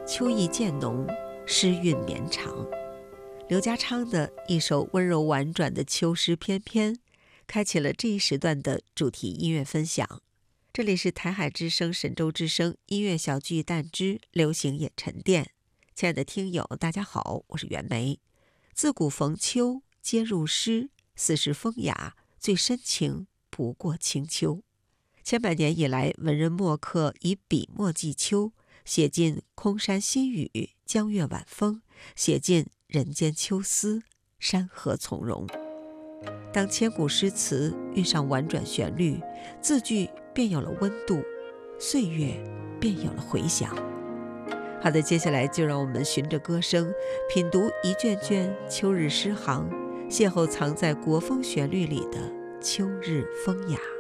秋意渐浓，诗韵绵长。刘家昌的一首温柔婉转的秋诗翩翩，开启了这一时段的主题音乐分享。这里是台海之声、神州之声音乐小聚淡之流行也沉淀。亲爱的听友，大家好，我是袁枚。自古逢秋皆入诗，似是风雅，最深情不过清秋。千百年以来，文人墨客以笔墨寄秋，写尽空山新雨，江月晚风，写尽人间秋思，山河从容。当千古诗词遇上婉转旋律，字句便有了温度，岁月便有了回响。好的，接下来就让我们循着歌声，品读一卷卷秋日诗行，邂逅藏在国风旋律里的秋日风雅。